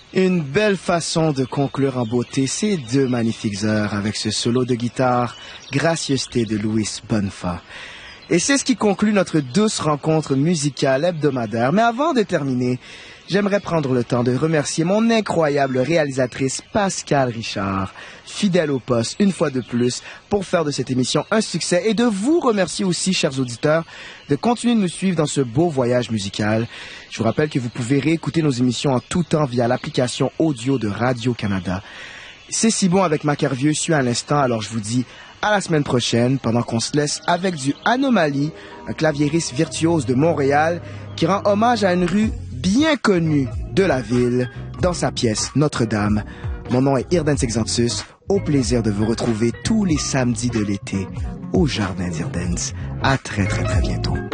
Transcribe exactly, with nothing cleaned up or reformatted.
Une belle façon de conclure en beauté ces deux magnifiques heures avec ce solo de guitare, gracieuseté de Luis Bonfa. Et c'est ce qui conclut notre douce rencontre musicale hebdomadaire. Mais avant de terminer, j'aimerais prendre le temps de remercier mon incroyable réalisatrice Pascal Richard, fidèle au poste une fois de plus, pour faire de cette émission un succès et de vous remercier aussi, chers auditeurs, de continuer de nous suivre dans ce beau voyage musical. Je vous rappelle que vous pouvez réécouter nos émissions en tout temps via l'application audio de Radio-Canada. C'est si bon avec Macarvieux, suit à l'instant, alors je vous dis à la semaine prochaine, pendant qu'on se laisse avec du Anomaly, un claviériste virtuose de Montréal qui rend hommage à une rue bien connue de la ville dans sa pièce Notre-Dame. Mon nom est Irden Sexantus, au plaisir de vous retrouver tous les samedis de l'été au Jardin d'Irdens. À très très très bientôt.